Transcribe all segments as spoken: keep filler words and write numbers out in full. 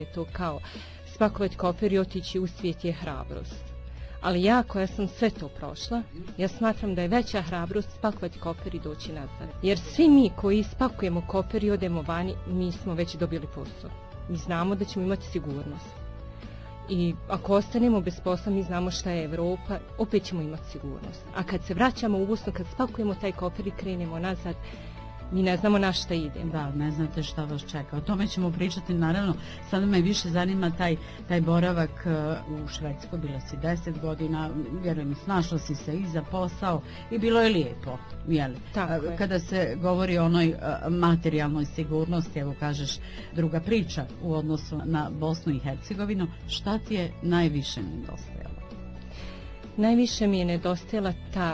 To kao spakovati kofer i otići u svijet je hrabrost. Ali ja koja sam sve to prošla, ja smatram da je veća hrabrost spakovati kofer i doći nazad. Jer svi mi koji spakujemo kofer i odemo vani, mi smo već dobili posao. Mi znamo da ćemo imati sigurnost. I ako ostanemo bez posla, mi znamo šta je Evropa, opet ćemo imati sigurnost. A kad se vraćamo u Bosnu, kad spakujemo taj kofer i krenemo nazad, mi ne znamo na šta idemo. Da, ne znate šta vas čeka. O tome ćemo pričati, naravno. Sada me više zanima taj, taj boravak uh, u Švedskoj. Bila si deset godina, vjerujem, snašla si se i za posao i bilo je lijepo. Jeli? Tako je. Kada se govori o onoj uh, materijalnoj sigurnosti, evo kažeš, druga priča u odnosu na Bosnu i Hercegovinu, šta ti je najviše nedostajalo? Najviše mi je nedostajala ta,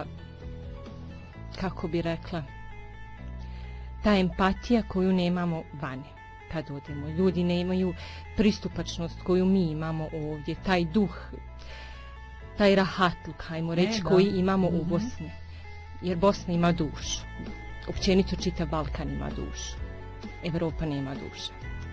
kako bi rekla, ta empatija koju nemamo vani kad odemo. Ljudi nemaju pristupačnost koju mi imamo ovdje, taj duh, taj rahatluk, hajmo reći, koji imamo mm-hmm. u Bosni. Jer Bosna ima dušu. Općenito čitav Balkan ima dušu. Evropa nema duše.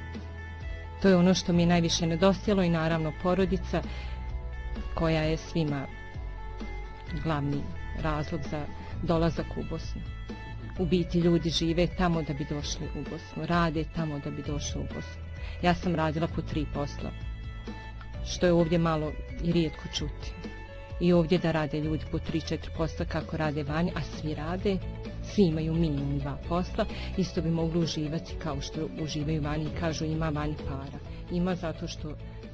To je ono što mi je najviše nedostajalo i naravno porodica koja je svima glavni razlog za dolazak u Bosnu. U biti ljudi žive tamo da bi došli u Bosnu, rade tamo da bi došli u Bosnu. Ja sam radila po tri posla, što je ovdje malo i rijetko čuti. I ovdje da rade ljudi po tri, četiri posla kako rade vani, a svi rade, svi imaju minimum dva posla, isto bi mogli uživati kao što uživaju vani i kažu ima vani para. Ima zato što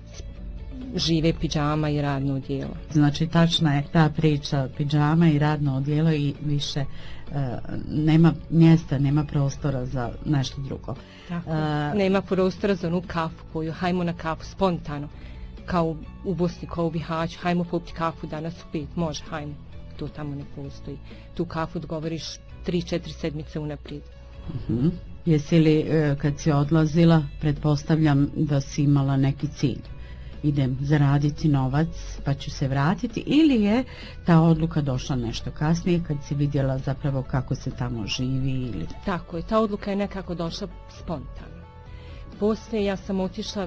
žive pidžama i radno odijelo. Znači tačna je ta priča, pidžama i radno odijelo i više uh, nema mjesta, nema prostora za nešto drugo. Tako, uh, nema prostora za onu kafu koju, hajmo na kafu spontano, kao u Bosni, kao u Bihaću, hajmo popiti kafu danas u pet, može, hajmo. To tamo ne postoji. Tu kafu odgovoriš tri, četiri sedmice unaprijed. Uh-huh. Jesi li, uh, kad si odlazila, pretpostavljam da si imala neki cilj? Idem zaraditi novac pa ću se vratiti, ili je ta odluka došla nešto kasnije kad si vidjela zapravo kako se tamo živi? Ili... Tako je, ta odluka je nekako došla spontano. Poslije ja sam otišla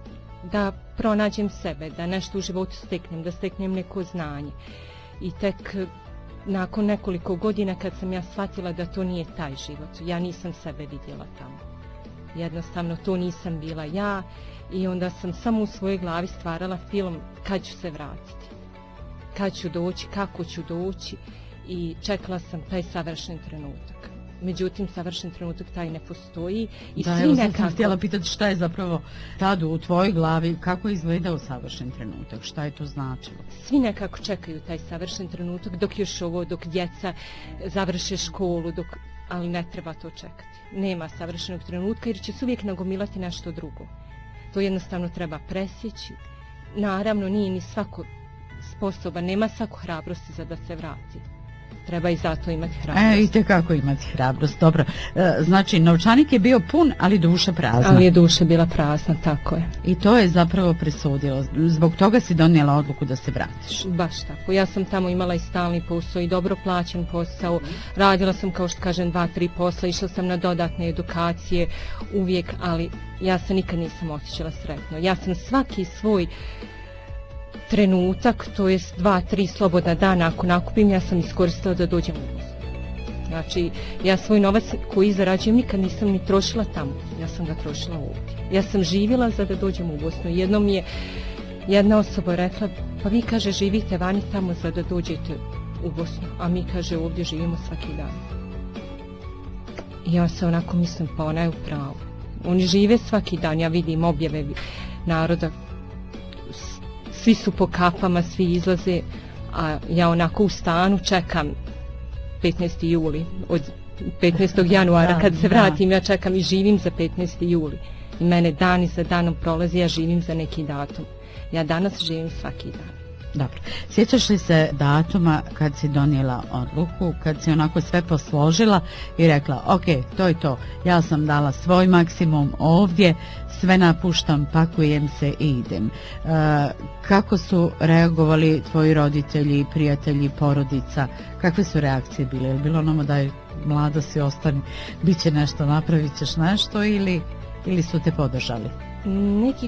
da pronađem sebe, da nešto u životu steknem, da steknem neko znanje. I tek nakon nekoliko godina kad sam ja shvatila da to nije taj život, ja nisam sebe vidjela tamo. Jednostavno to nisam bila ja. I onda sam samo u svojoj glavi stvarala film kad ću se vratiti, kad ću doći, kako ću doći, i čekala sam taj savršen trenutak. Međutim, savršen trenutak taj ne postoji. I da, svi evo nekako... sam htjela pitati šta je zapravo tad u tvojoj glavi, kako je izgledao savršen trenutak, šta je to značilo? Svi nekako čekaju taj savršen trenutak dok još ovo, dok djeca završe školu, dok... ali ne treba to čekati. Nema savršenog trenutka jer će se uvijek nagomilati nešto drugo. To jednostavno treba presjeći. Naravno, nije ni svako sposoban, nema svako hrabrosti za da se vrati. Treba i zato imati hrabrost. E, i te kako imati hrabrost, dobro. E, znači, novčanik je bio pun, ali duša prazna. Ali je duša bila prazna, tako je. I to je zapravo presudilo. Zbog toga si donijela odluku da se vratiš. Baš tako. Ja sam tamo imala i stalni posao i dobro plaćen posao. Radila sam, kao što kažem, dva, tri posla. Išla sam na dodatne edukacije uvijek, ali ja se nikad nisam osjećala sretno. Ja sam svaki svoj trenutak, to jest dva, tri slobodna dana ako nakupim, ja sam iskoristila da dođem u Bosnu. Znači, ja svoj novac koji zarađujem nikad nisam ni trošila tamo, ja sam ga trošila ovdje. Ja sam živjela za da dođem u Bosnu. Jednom mi je jedna osoba rekla, pa vi, kaže, živite vani tamo za da dođete u Bosnu, a mi, kaže, ovdje živimo svaki dan. I ja se onako mislim, pa ona je u pravu. Oni žive svaki dan, ja vidim objave naroda, svi su po kapama, svi izlaze, a ja onako u stanu čekam petnaesti juli, od petnaestog januara kad se vratim, ja čekam i živim za petnaesti juli. I mene dani za danom prolazi, ja živim za neki datum. Ja danas živim svaki dan. Dobro. Sjećaš li se datuma kad si donijela odluku, kad si onako sve posložila i rekla, ok, to je to, ja sam dala svoj maksimum ovdje, sve napuštam, pakujem se i idem. E, kako su reagovali tvoji roditelji, prijatelji, porodica? Kakve su reakcije bile? Je li bilo onamo da je mlada si, ostani, bit će nešto, napravit ćeš nešto, ili, ili su te podržali? Neki